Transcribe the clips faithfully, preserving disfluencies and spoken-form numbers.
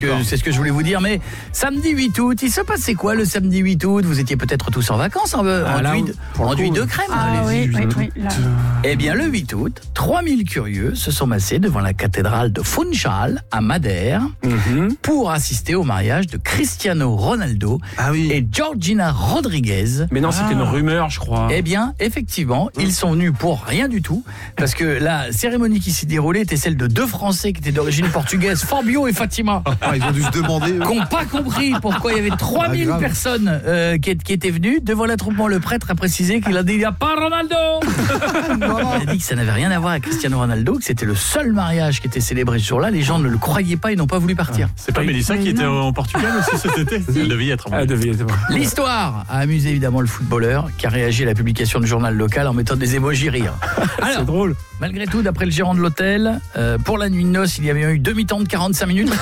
C'est ce que je voulais vous dire, mais samedi huit août, il se passait quoi le samedi huit août? Vous étiez peut-être tous en vacances, en Ah, enduit, là, enduit de crème. Ah oui, oui, oui, là. Eh bien, le huit août, trois mille curieux se sont massés devant la cathédrale de Funchal, à Madère, Mm-hmm. pour assister au mariage de Cristiano Ronaldo Ah oui. et Georgina Rodriguez. Mais non, c'était une rumeur, je crois. Eh bien, effectivement, ils sont venus pour rien du tout, parce que la cérémonie qui s'est déroulée était celle de deux Français qui étaient d'origine portugaise, Fabio et Fatima, Ah, ils ont dû se demander. eux. qui n'ont pas compris pourquoi il y avait trois mille Ah, grave. personnes euh, qui, qui étaient venues. Devant l'attroupement, le prêtre a précisé qu'il a dit « Il n'y a pas Ronaldo !» Il a dit que ça n'avait rien à voir avec Cristiano Ronaldo, que c'était le seul mariage qui était célébré ce jour-là. Les gens ne le croyaient pas, ils n'ont pas voulu partir. C'est pas Mélissa qui était en Portugal aussi cet été? Elle devait y être. Ah, devait être bon. L'histoire a amusé évidemment le footballeur qui a réagi à la publication du journal local en mettant des émojis rire. C'est Alors, drôle. malgré tout, d'après le gérant de l'hôtel, euh, pour la nuit de noces, il y avait eu demi-temps de quarante-cinq minutes.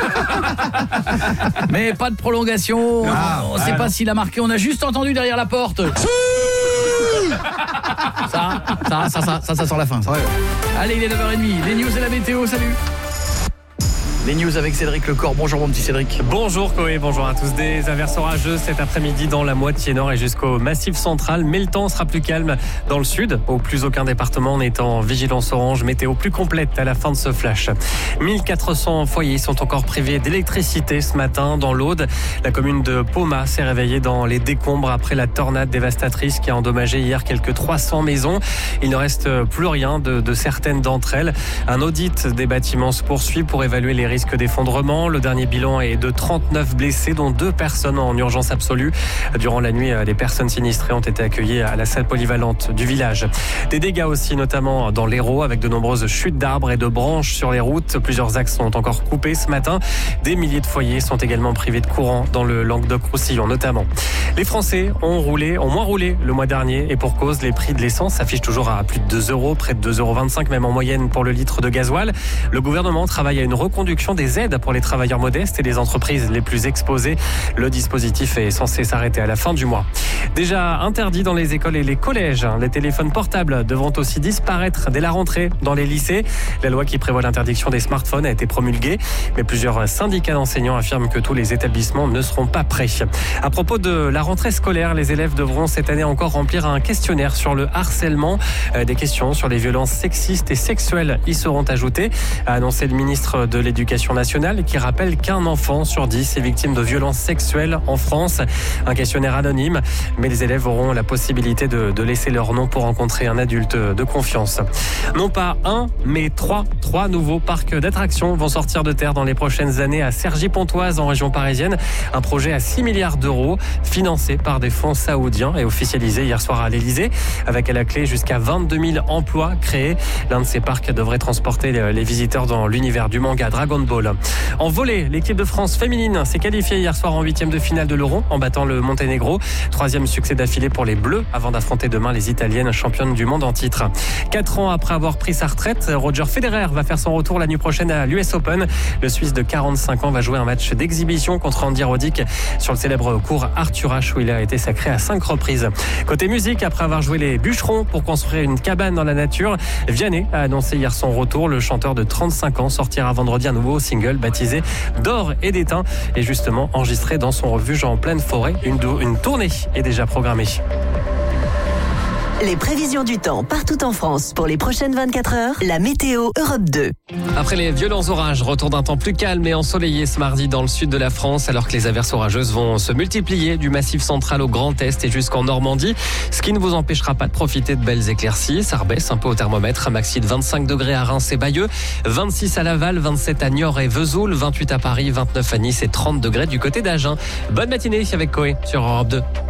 Mais pas de prolongation. Ah, on ne sait pas s'il a marqué. On a juste entendu derrière la porte. Ça, ça, ça, ça, ça, ça sent la fin. Ça. Allez, il est neuf heures trente. Les news et la météo, salut. Les news avec Cédric Lecor. Bonjour mon petit Cédric. Bonjour Koé, bonjour à tous. Des averses orageuses cet après-midi dans la moitié nord et jusqu'au massif central, mais le temps sera plus calme dans le sud. Au plus aucun département n'est en vigilance orange. Météo plus complète à la fin de ce flash. mille quatre cents foyers sont encore privés d'électricité ce matin dans l'Aude. La commune de Poma s'est réveillée dans les décombres après la tornade dévastatrice qui a endommagé hier quelques trois cents maisons. Il ne reste plus rien de, de certaines d'entre elles. Un audit des bâtiments se poursuit pour évaluer les risque d'effondrement. Le dernier bilan est de trente-neuf blessés, dont deux personnes en urgence absolue. Durant la nuit, les personnes sinistrées ont été accueillies à la salle polyvalente du village. Des dégâts aussi, notamment dans l'Hérault, avec de nombreuses chutes d'arbres et de branches sur les routes. Plusieurs axes sont encore coupés ce matin. Des milliers de foyers sont également privés de courant dans le Languedoc-Roussillon notamment. Les Français ont roulé, ont moins roulé le mois dernier et pour cause, les prix de l'essence s'affichent toujours à plus de deux euros, près de deux euros vingt-cinq même en moyenne pour le litre de gasoil. Le gouvernement travaille à une reconduction des aides pour les travailleurs modestes et les entreprises les plus exposées. Le dispositif est censé s'arrêter à la fin du mois. Déjà interdit dans les écoles et les collèges, les téléphones portables devront aussi disparaître dès la rentrée dans les lycées. La loi qui prévoit l'interdiction des smartphones a été promulguée, mais plusieurs syndicats d'enseignants affirment que tous les établissements ne seront pas prêts. À propos de la rentrée scolaire, les élèves devront cette année encore remplir un questionnaire sur le harcèlement. Des questions sur les violences sexistes et sexuelles y seront ajoutées, a annoncé le ministre de l'Éducation nationale, qui rappelle qu'un enfant sur dix est victime de violences sexuelles en France. Un questionnaire anonyme, mais les élèves auront la possibilité de, de laisser leur nom pour rencontrer un adulte de confiance. Non pas un, mais trois, trois nouveaux parcs d'attractions vont sortir de terre dans les prochaines années à Cergy-Pontoise, en région parisienne. Un projet à six milliards d'euros, financé par des fonds saoudiens et officialisé hier soir à l'Elysée, avec à la clé jusqu'à vingt-deux mille emplois créés. L'un de ces parcs devrait transporter les visiteurs dans l'univers du manga Dragon Ball. En volley, l'équipe de France féminine s'est qualifiée hier soir en huitième de finale de l'Euro en battant le Monténégro. Troisième succès d'affilée pour les Bleus avant d'affronter demain les Italiennes championnes du monde en titre. Quatre ans après avoir pris sa retraite, Roger Federer va faire son retour la nuit prochaine à l'U S Open. Le Suisse de quarante-cinq ans va jouer un match d'exhibition contre Andy Roddick sur le célèbre court Arthur Ashe où il a été sacré à cinq reprises. Côté musique, après avoir joué les bûcherons pour construire une cabane dans la nature, Vianney a annoncé hier son retour. Le chanteur de trente-cinq ans sortira vendredi un nouveau single baptisé D'or et d'étain et justement enregistré dans son refuge en pleine forêt. Une, do- une tournée est déjà programmée. Les prévisions du temps partout en France pour les prochaines vingt-quatre heures, la météo Europe deux. Après les violents orages, retour d'un temps plus calme et ensoleillé ce mardi dans le sud de la France, alors que les averses orageuses vont se multiplier du massif central au Grand Est et jusqu'en Normandie, ce qui ne vous empêchera pas de profiter de belles éclaircies. Ça rebaisse un peu au thermomètre, un maxi de vingt-cinq degrés à Reims et Bayeux, vingt-six à Laval, vingt-sept à Niort et Vesoul, vingt-huit à Paris, vingt-neuf à Nice et trente degrés du côté d'Agen. Bonne matinée avec Koé sur Europe deux.